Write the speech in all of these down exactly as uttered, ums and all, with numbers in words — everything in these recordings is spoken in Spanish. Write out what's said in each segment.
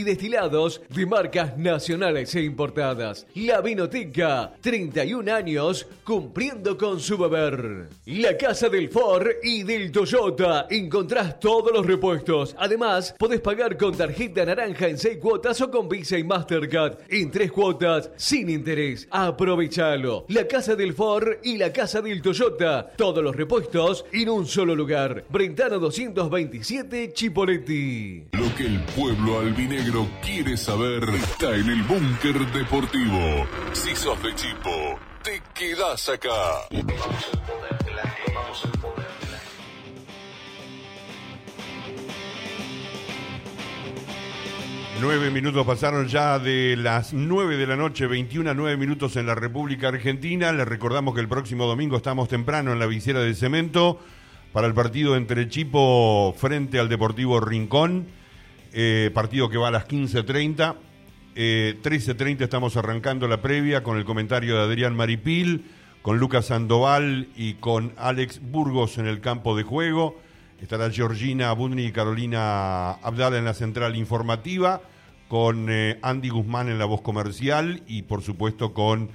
destilados de marcas nacionales e importadas. La Vinoteca, treinta y un años cumpliendo con su beber. La Casa del Ford y del Toyota. Encontrás todos los repuestos. Además, podés pagar con tarjeta naranja en seis cuotas o con Visa y Mastercard en tres cuotas sin interés. Aprovechalo. La Casa del Ford y la Casa del Toyota. Todos los repuestos en un solo lugar. Brentano doscientos veintisiete, Chipoleti. Lo que el pueblo albinegro quiere saber está en el Búnker Deportivo. Si sos de Chipo, te quedás acá. Vamos al poder de la gente. Vamos al poder de la gente. Nueve minutos pasaron ya de las nueve de la noche, veintiuno a nueve minutos en la República Argentina. Les recordamos que el próximo domingo estamos temprano en la Visera de Cemento para el partido entre Chipo frente al Deportivo Rincón, eh, partido que va a las quince treinta. Eh, trece treinta estamos arrancando la previa con el comentario de Adrián Maripil, con Lucas Sandoval y con Alex Burgos en el campo de juego. Estará Georgina Abudni y Carolina Abdala en la central informativa, con eh, Andy Guzmán en la voz comercial y por supuesto con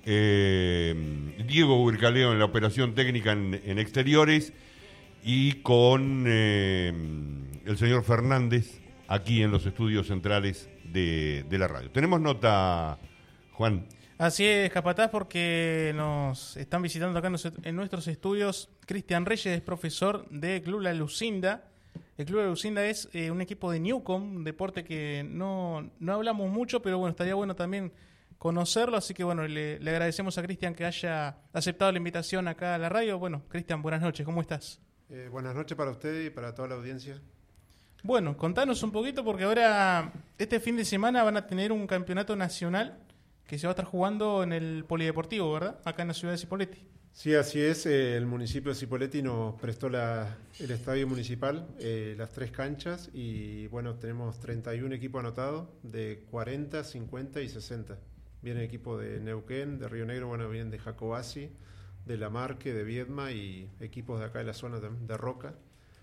eh, Diego Urcaleo en la operación técnica en, en exteriores y con eh, el señor Fernández aquí en los estudios centrales de, de la radio. Tenemos nota, Juan. Así es, Capataz, porque nos están visitando acá en nuestros estudios. Cristian Reyes es profesor de Club La Lucinda. El Club La Lucinda es eh, un equipo de Newcom, un deporte que no, no hablamos mucho, pero bueno, estaría bueno también conocerlo. Así que bueno, le, le agradecemos a Cristian que haya aceptado la invitación acá a la radio. Bueno, Cristian, buenas noches, ¿cómo estás? Eh, buenas noches para usted y para toda la audiencia. Bueno, contanos un poquito, porque ahora, este fin de semana van a tener un campeonato nacional que se va a estar jugando en el Polideportivo, ¿verdad? Acá en la ciudad de Cipolletti. Sí, así es. Eh, el municipio de Cipolletti nos prestó la, el estadio municipal, eh, las tres canchas, y bueno, tenemos treinta y un equipos anotados de cuarenta, cincuenta y sesenta. Vienen equipos de Neuquén, de Río Negro, bueno, vienen de Jacobasi, de La Marque, de Viedma y equipos de acá de la zona de, de Roca.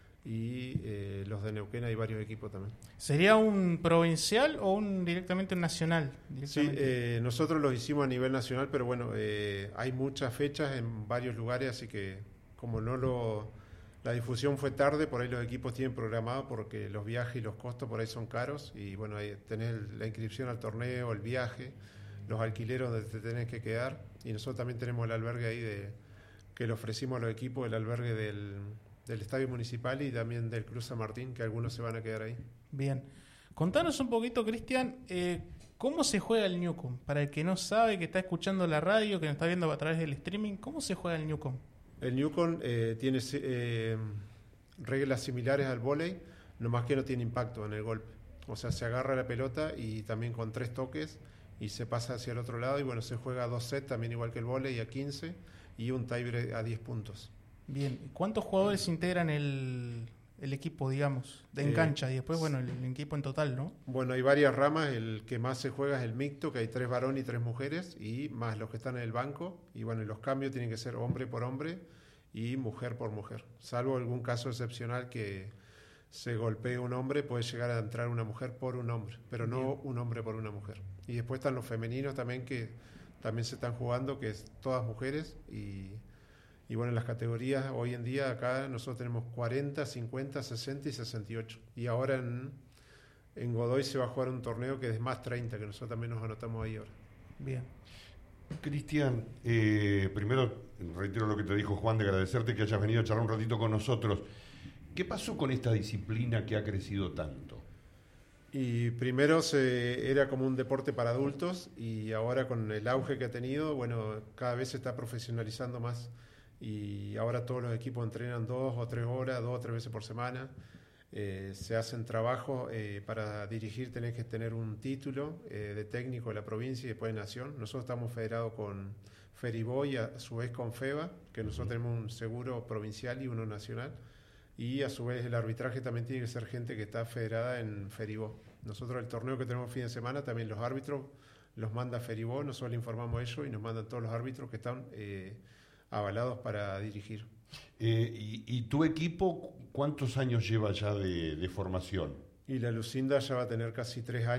Y eh, los de Neuquén hay varios equipos también. ¿Sería un provincial o un directamente un nacional? Directamente? Sí, eh, nosotros los hicimos a nivel nacional, pero bueno, eh, hay muchas fechas en varios lugares, así que como no lo la difusión fue tarde, por ahí los equipos tienen programado porque los viajes y los costos por ahí son caros y bueno, ahí tenés la inscripción al torneo, el viaje, los alquileres donde te tenés que quedar y nosotros también tenemos el albergue ahí de que le ofrecimos a los equipos, el albergue del del Estadio Municipal y también del Cruz San Martín, que algunos se van a quedar ahí. Bien. Contanos un poquito, Cristian, eh, ¿cómo se juega el Newcom? Para el que no sabe, que está escuchando la radio, que nos está viendo a través del streaming, ¿cómo se juega el Newcom? El Newcom eh, tiene eh, reglas similares al vóley, nomás que no tiene impacto en el golpe. O sea, se agarra la pelota y también con tres toques y se pasa hacia el otro lado y bueno, se juega a dos sets, también igual que el vóley, a quince y un tiebreak a diez puntos. Bien, ¿cuántos jugadores integran el, el equipo, digamos, de en eh, cancha? Y después, bueno, el, el equipo en total, ¿no? Bueno, hay varias ramas. El que más se juega es el mixto, que hay tres varones y tres mujeres, y más los que están en el banco. Y bueno, los cambios tienen que ser hombre por hombre y mujer por mujer. Salvo algún caso excepcional que se golpee un hombre, puede llegar a entrar una mujer por un hombre, pero no Bien. un hombre por una mujer. Y después están los femeninos también, que también se están jugando, que es todas mujeres y... Y bueno, en las categorías, hoy en día acá nosotros tenemos cuarenta, cincuenta, sesenta y sesenta y ocho. Y ahora en, en Godoy se va a jugar un torneo que es más treinta, que nosotros también nos anotamos ahí ahora. Bien. Cristian, eh, primero reitero lo que te dijo Juan, de agradecerte que hayas venido a charlar un ratito con nosotros. ¿Qué pasó con esta disciplina que ha crecido tanto? Y primero se, era como un deporte para adultos y ahora con el auge que ha tenido, bueno, cada vez se está profesionalizando más. Y ahora todos los equipos entrenan dos o tres horas, dos o tres veces por semana. Eh, se hacen trabajos eh, para dirigir, tenés que tener un título eh, de técnico de la provincia y después de nación. Nosotros estamos federados con Feriboy, a su vez con FEBA, que nosotros tenemos un seguro provincial y uno nacional. Y a su vez el arbitraje también tiene que ser gente que está federada en Feribó. Nosotros el torneo que tenemos fin de semana, también los árbitros los manda Feribó, nosotros le informamos a ellos y nos mandan todos los árbitros que están... Eh, avalados para dirigir. Eh, y, ¿Y tu equipo cuántos años lleva ya de, de formación? Y la Lucinda ya va a tener casi tres años.